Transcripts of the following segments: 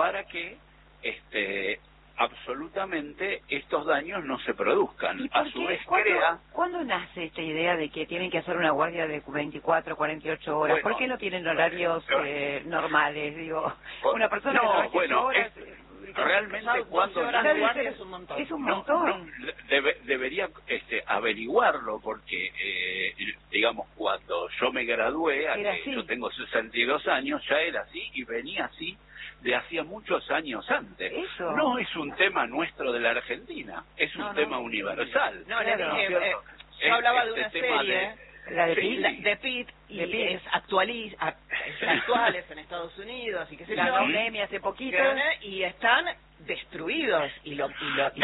para que absolutamente estos daños no se produzcan. A su vez ¿Cuándo nace esta idea de que tienen que hacer una guardia de 24, 48 horas? Bueno, ¿Por qué no tienen horarios normales? Digo, una persona que no, trabaja 8 bueno, horas... realmente cuando es un montón. Debería averiguarlo, porque digamos, cuando yo me gradué, yo tengo 62 años, ya era así y venía así de hacía muchos años antes. Eso. No es un tema nuestro de la Argentina, es un tema universal. No, yo hablaba de una serie, la de Pitt, y es actuales en Estados Unidos, y qué sé yo. La pandemia hace poquito. Y están destruidos, y eso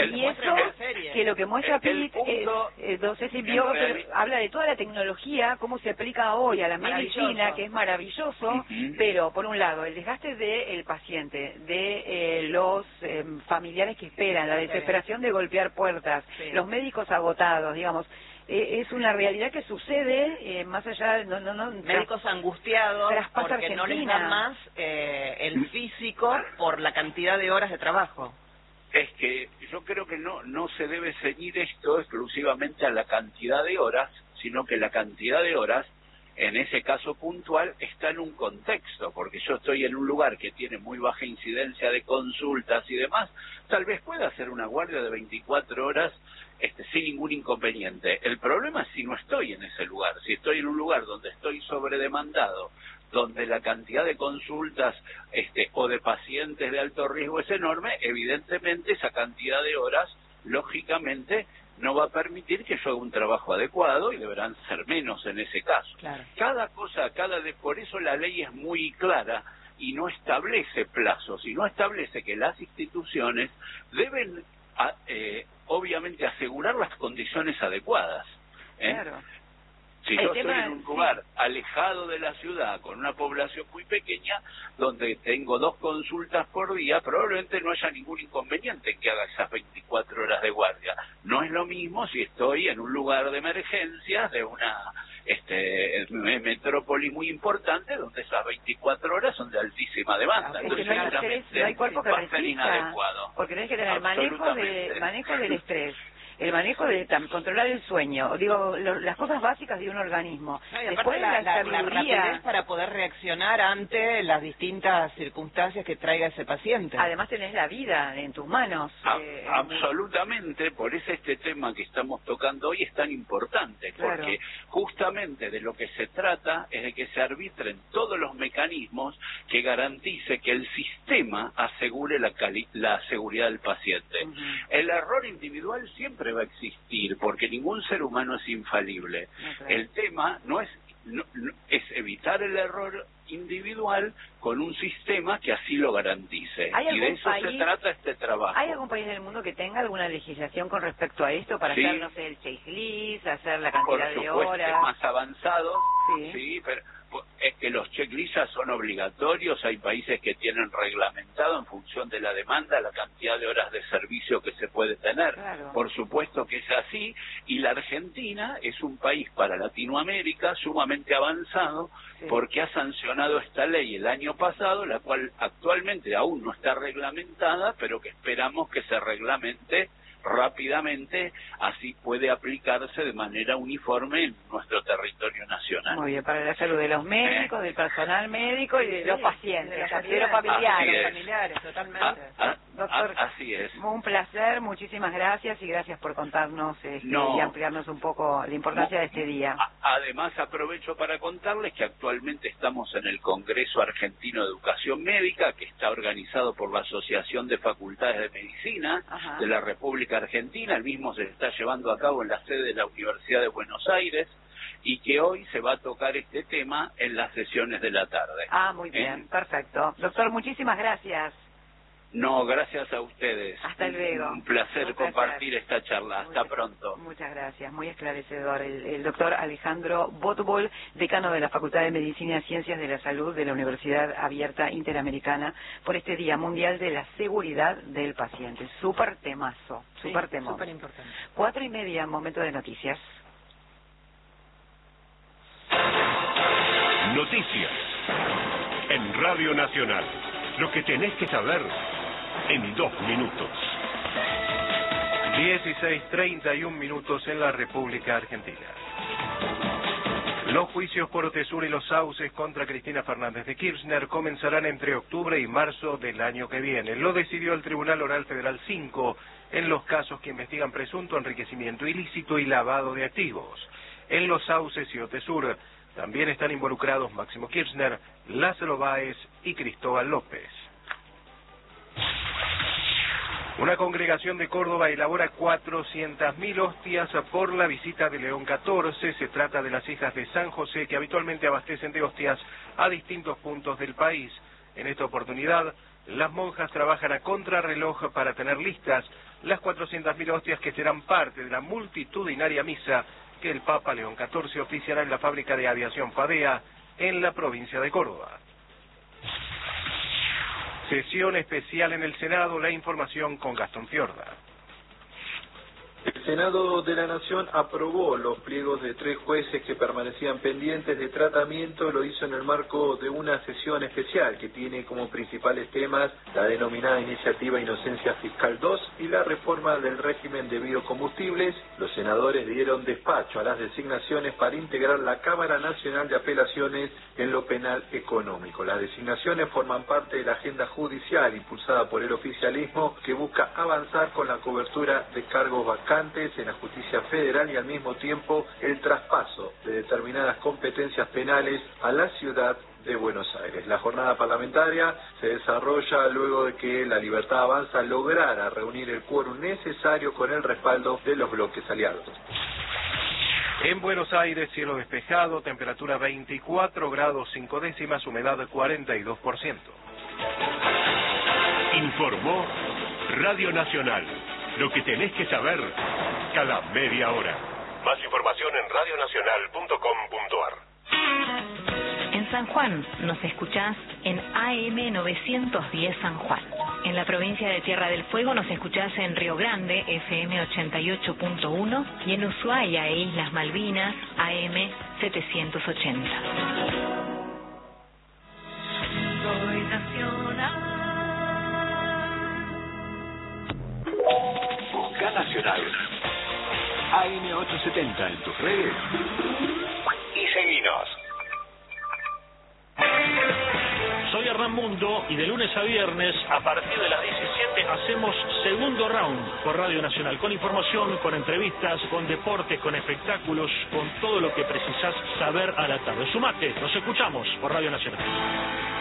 que lo que muestra Pitt no sé si vio, pero habla de toda la tecnología, cómo se aplica hoy a la medicina, que es maravilloso, pero por un lado el desgaste del paciente, de los familiares que esperan, la desesperación de golpear puertas, los médicos agotados, digamos, es una realidad que sucede más allá médicos angustiados porque Argentina. No les dan más el físico por la cantidad de horas de trabajo. Es que yo creo que no se debe ceñir esto exclusivamente a la cantidad de horas, sino que la cantidad de horas en ese caso puntual está en un contexto, porque yo estoy en un lugar que tiene muy baja incidencia de consultas y demás, tal vez pueda hacer una guardia de 24 horas sin ningún inconveniente. El problema es si no estoy en ese lugar, si estoy en un lugar donde estoy sobredemandado, donde la cantidad de consultas o de pacientes de alto riesgo es enorme, evidentemente esa cantidad de horas, lógicamente, no va a permitir que yo haga un trabajo adecuado y deberán ser menos en ese caso. Claro. Por eso la ley es muy clara y no establece plazos, y no establece que las instituciones deben, obviamente, asegurar las condiciones adecuadas. Claro. Si yo estoy en un lugar alejado de la ciudad, con una población muy pequeña, donde tengo 2 consultas por día, probablemente no haya ningún inconveniente en que haga esas 24 horas de guardia. No es lo mismo si estoy en un lugar de emergencias de una metrópoli muy importante, donde esas 24 horas son de altísima demanda. Entonces, no hay cuerpo que va a ser inadecuado. Porque tenés que tener manejo del estrés, el manejo de controlar el sueño, digo, las cosas básicas de un organismo. Y después la rapidez para poder reaccionar ante las distintas circunstancias que traiga ese paciente. Además tenés la vida en tus manos. Absolutamente, por eso este tema que estamos tocando hoy es tan importante, porque justamente de lo que se trata es de que se arbitren todos los mecanismos que garantice que el sistema asegure la seguridad del paciente. El error individual siempre va a existir, porque ningún ser humano es infalible. El tema es evitar el error individual con un sistema que así lo garantice. Y de eso se trata este trabajo. ¿Hay algún país del mundo que tenga alguna legislación con respecto a esto para hacer, no sé, el checklist, hacer la cantidad de horas? Más avanzado, pero es que los checklists ya son obligatorios. Hay países que tienen reglamentado en función de la demanda la cantidad de horas de servicio que se puede tener. Por supuesto que es así, y la Argentina es un país para Latinoamérica sumamente avanzado, porque ha sancionado esta ley el año pasado, la cual actualmente aún no está reglamentada, pero que esperamos que se reglamente rápidamente, así puede aplicarse de manera uniforme en nuestro territorio nacional. Muy bien, para la salud de los médicos, del personal médico y de los pacientes, de los familiares, totalmente. Doctor, así es. Un placer, muchísimas gracias, y gracias por contarnos y ampliarnos un poco la importancia de este día. Además, aprovecho para contarles que actualmente estamos en el Congreso Argentino de Educación Médica, que está organizado por la Asociación de Facultades de Medicina de la República Argentina. El mismo se está llevando a cabo en la sede de la Universidad de Buenos Aires, y que hoy se va a tocar este tema en las sesiones de la tarde. Muy bien, perfecto. Doctor, muchísimas gracias. No, gracias a ustedes. Hasta luego. Un placer compartir esta charla. Hasta pronto. Muchas gracias, muy esclarecedor. El doctor Alejandro Botbol, decano de la Facultad de Medicina y Ciencias de la Salud de la Universidad Abierta Interamericana, por este Día Mundial de la Seguridad del Paciente. Súper temazo, súper temazo. Súper importante. 4:30, momento de noticias. Noticias en Radio Nacional. Lo que tenés que saber en 2 minutos. 16:31 minutos en la República Argentina. Los juicios por Otesur y los sauces contra Cristina Fernández de Kirchner comenzarán entre octubre y marzo del año que viene. Lo decidió el Tribunal Oral Federal 5 en los casos que investigan presunto enriquecimiento ilícito y lavado de activos. En los sauces y Otesur también están involucrados Máximo Kirchner, Lázaro Báez y Cristóbal López. Una congregación de Córdoba elabora 400.000 hostias por la visita de León XIV. Se trata de las hijas de San José que habitualmente abastecen de hostias a distintos puntos del país. En esta oportunidad, las monjas trabajan a contrarreloj para tener listas las 400.000 hostias que serán parte de la multitudinaria misa que el Papa León XIV oficiará en la fábrica de aviación Fadea en la provincia de Córdoba. Sesión especial en el Senado, la información con Gastón Fiorda. El Senado de la Nación aprobó los pliegos de 3 jueces que permanecían pendientes de tratamiento. Lo hizo en el marco de una sesión especial que tiene como principales temas la denominada Iniciativa Inocencia Fiscal 2 y la reforma del régimen de biocombustibles. Los senadores dieron despacho a las designaciones para integrar la Cámara Nacional de Apelaciones en lo penal económico. Las designaciones forman parte de la agenda judicial impulsada por el oficialismo que busca avanzar con la cobertura de cargos vacantes en la justicia federal y al mismo tiempo el traspaso de determinadas competencias penales a la ciudad de Buenos Aires. La jornada parlamentaria se desarrolla luego de que La Libertad Avanza lograra reunir el quórum necesario con el respaldo de los bloques aliados. En Buenos Aires, cielo despejado, temperatura 24 grados 5 décimas, humedad 42%. Informó Radio Nacional. Lo que tenés que saber cada media hora. Más información en radionacional.com.ar. En San Juan nos escuchás en AM 910 San Juan. En la provincia de Tierra del Fuego nos escuchás en Río Grande, FM 88.1, y en Ushuaia e Islas Malvinas, AM 780. Soy nacional. Busca Nacional. AM870 en tus redes. Y seguinos. Soy Hernán Mundo y de lunes a viernes, a partir de las 17, hacemos Segundo Round por Radio Nacional. Con información, con entrevistas, con deportes, con espectáculos, con todo lo que precisás saber a la tarde. Sumate, nos escuchamos por Radio Nacional.